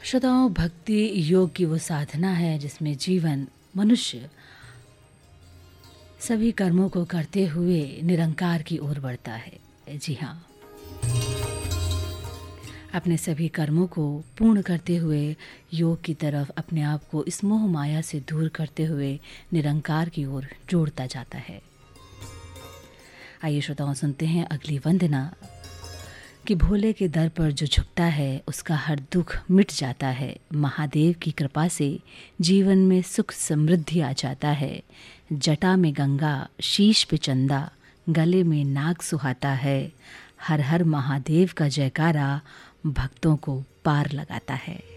श्रोताओं, भक्ति योग की वो साधना है जिसमें जीवन मनुष्य सभी कर्मों को करते हुए निरंकार की ओर बढ़ता है। जी हाँ, अपने सभी कर्मों को पूर्ण करते हुए योग की तरफ अपने आप को इस मोह माया से दूर करते हुए निरंकार की ओर जोड़ता जाता है। आइए श्रोताओं, सुनते हैं अगली वंदना कि भोले के दर पर जो झुकता है उसका हर दुख मिट जाता है। महादेव की कृपा से जीवन में सुख समृद्धि आ जाता है। जटा में गंगा, शीश पे चंदा, गले में नाग सुहाता है। हर हर महादेव का जयकारा भक्तों को पार लगाता है।